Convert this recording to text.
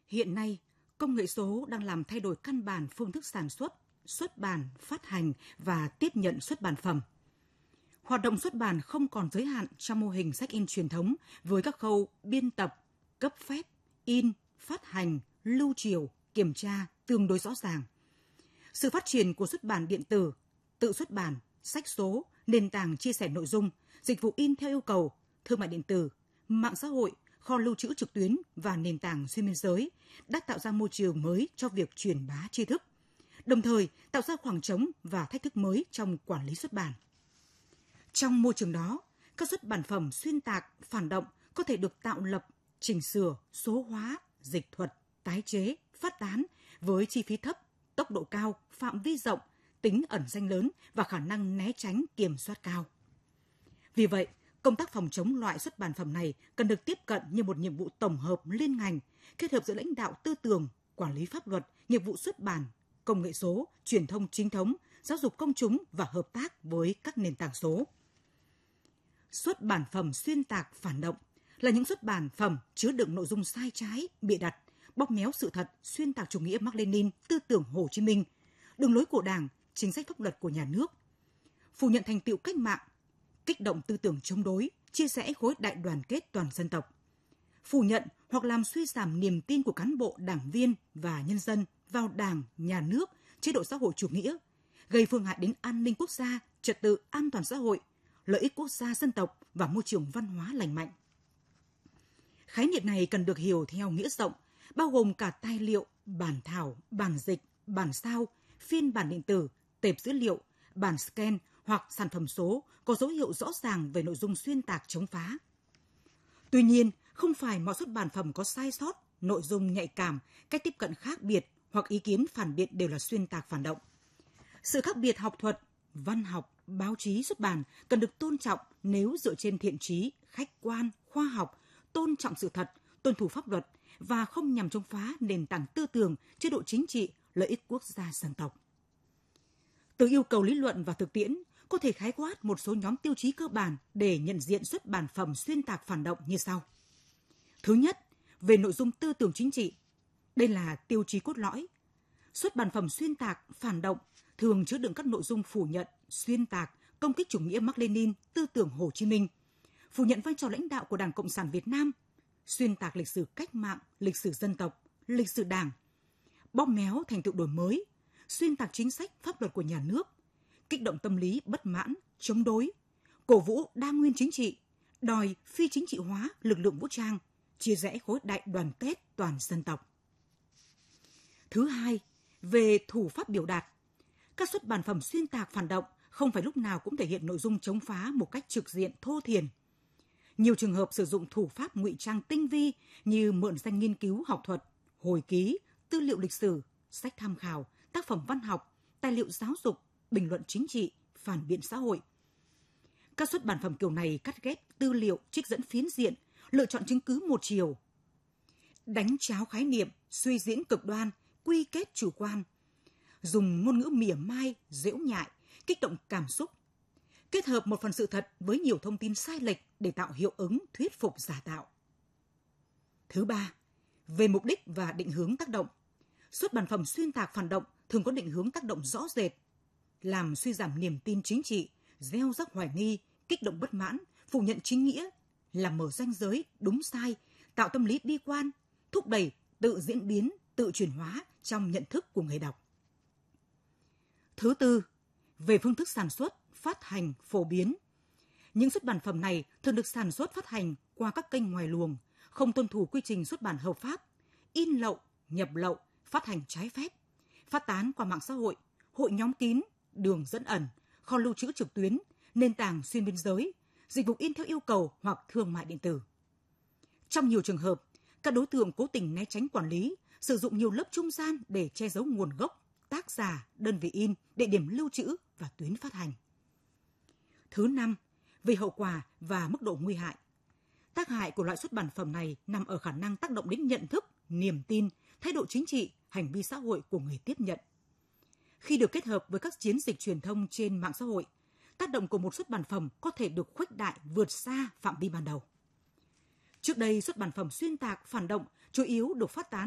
Hiện nay, công nghệ số đang làm thay đổi căn bản phương thức sản xuất, xuất bản, phát hành và tiếp nhận xuất bản phẩm. Hoạt động xuất bản không còn giới hạn trong mô hình sách in truyền thống với các khâu biên tập, cấp phép, in, phát hành, lưu triều, kiểm tra tương đối rõ ràng. Sự phát triển của xuất bản điện tử, tự xuất bản, sách số, nền tảng chia sẻ nội dung, dịch vụ in theo yêu cầu, thương mại điện tử, mạng xã hội, kho lưu trữ trực tuyến và nền tảng xuyên biên giới đã tạo ra môi trường mới cho việc truyền bá tri thức, đồng thời tạo ra khoảng trống và thách thức mới trong quản lý xuất bản. Trong môi trường đó, các xuất bản phẩm xuyên tạc, phản động có thể được tạo lập, chỉnh sửa, số hóa, dịch thuật, tái chế, phát tán với chi phí thấp, tốc độ cao, phạm vi rộng, tính ẩn danh lớn và khả năng né tránh kiểm soát cao. Vì vậy, công tác phòng chống loại xuất bản phẩm này cần được tiếp cận như một nhiệm vụ tổng hợp liên ngành, kết hợp giữa lãnh đạo tư tưởng, quản lý pháp luật, nghiệp vụ xuất bản, công nghệ số, truyền thông chính thống, giáo dục công chúng và hợp tác với các nền tảng số. Xuất bản phẩm xuyên tạc phản động là những xuất bản phẩm chứa đựng nội dung sai trái, bịa đặt, bóp méo sự thật, xuyên tạc chủ nghĩa Mác-Lênin, tư tưởng Hồ Chí Minh, đường lối của Đảng, chính sách pháp luật của nhà nước, phủ nhận thành tựu cách mạng, kích động tư tưởng chống đối, chia rẽ khối đại đoàn kết toàn dân tộc, phủ nhận hoặc làm suy giảm niềm tin của cán bộ, đảng viên và nhân dân vào Đảng, nhà nước, chế độ xã hội chủ nghĩa, gây phương hại đến an ninh quốc gia, trật tự an toàn xã hội, lợi ích quốc gia dân tộc và môi trường văn hóa lành mạnh. Khái niệm này cần được hiểu theo nghĩa rộng, bao gồm cả tài liệu, bản thảo, bản dịch, bản sao, phiên bản điện tử, tệp dữ liệu, bản scan hoặc sản phẩm số có dấu hiệu rõ ràng về nội dung xuyên tạc chống phá. Tuy nhiên, không phải mọi xuất bản phẩm có sai sót, nội dung nhạy cảm, cách tiếp cận khác biệt hoặc ý kiến phản biện đều là xuyên tạc phản động. Sự khác biệt học thuật, văn học, báo chí xuất bản cần được tôn trọng nếu dựa trên thiện chí, khách quan, khoa học, tôn trọng sự thật, tuân thủ pháp luật và không nhằm chống phá nền tảng tư tưởng, chế độ chính trị, lợi ích quốc gia dân tộc. Từ yêu cầu lý luận và thực tiễn, có thể khái quát một số nhóm tiêu chí cơ bản để nhận diện xuất bản phẩm xuyên tạc phản động như sau. Thứ nhất, về nội dung tư tưởng chính trị. Đây là tiêu chí cốt lõi. Xuất bản phẩm xuyên tạc, phản động thường chứa đựng các nội dung phủ nhận, xuyên tạc, công kích chủ nghĩa Mác-Lênin, tư tưởng Hồ Chí Minh, phủ nhận vai trò lãnh đạo của Đảng Cộng sản Việt Nam, xuyên tạc lịch sử cách mạng, lịch sử dân tộc, lịch sử Đảng, bóp méo thành tựu đổi mới, xuyên tạc chính sách, pháp luật của nhà nước, kích động tâm lý bất mãn, chống đối, cổ vũ đa nguyên chính trị, đòi phi chính trị hóa lực lượng vũ trang, chia rẽ khối đại đoàn kết toàn dân tộc. Thứ hai, về thủ pháp biểu đạt. Các xuất bản phẩm xuyên tạc phản động không phải lúc nào cũng thể hiện nội dung chống phá một cách trực diện thô thiển. Nhiều trường hợp sử dụng thủ pháp ngụy trang tinh vi như mượn danh nghiên cứu học thuật, hồi ký, tư liệu lịch sử, sách tham khảo, tác phẩm văn học, tài liệu giáo dục, bình luận chính trị, phản biện xã hội. Các xuất bản phẩm kiểu này cắt ghép tư liệu, trích dẫn phiến diện, lựa chọn chứng cứ một chiều, đánh tráo khái niệm, suy diễn cực đoan, quy kết chủ quan, dùng ngôn ngữ mỉa mai, giễu nhại, kích động cảm xúc, kết hợp một phần sự thật với nhiều thông tin sai lệch để tạo hiệu ứng thuyết phục giả tạo. Thứ ba, về mục đích và định hướng tác động. Xuất bản phẩm xuyên tạc phản động thường có định hướng tác động rõ rệt, làm suy giảm niềm tin chính trị, gieo rắc hoài nghi, kích động bất mãn, phủ nhận chính nghĩa, làm mở ranh giới đúng sai, tạo tâm lý bi quan, thúc đẩy tự diễn biến, tự chuyển hóa trong nhận thức của người đọc. Thứ tư, về phương thức sản xuất, phát hành, phổ biến. Những xuất bản phẩm này thường được sản xuất phát hành qua các kênh ngoài luồng, không tuân thủ quy trình xuất bản hợp pháp, in lậu, nhập lậu, phát hành trái phép, phát tán qua mạng xã hội, hội nhóm kín, đường dẫn ẩn, kho lưu trữ trực tuyến, nền tảng xuyên biên giới, dịch vụ in theo yêu cầu hoặc thương mại điện tử. Trong nhiều trường hợp, các đối tượng cố tình né tránh quản lý, sử dụng nhiều lớp trung gian để che giấu nguồn gốc, tác giả, đơn vị in, địa điểm lưu trữ và tuyến phát hành. Thứ năm, về hậu quả và mức độ nguy hại. Tác hại của loại xuất bản phẩm này nằm ở khả năng tác động đến nhận thức, niềm tin, thái độ chính trị, hành vi xã hội của người tiếp nhận. Khi được kết hợp với các chiến dịch truyền thông trên mạng xã hội, tác động của một xuất bản phẩm có thể được khuếch đại vượt xa phạm vi ban đầu. Trước đây, xuất bản phẩm xuyên tạc, phản động chủ yếu được phát tán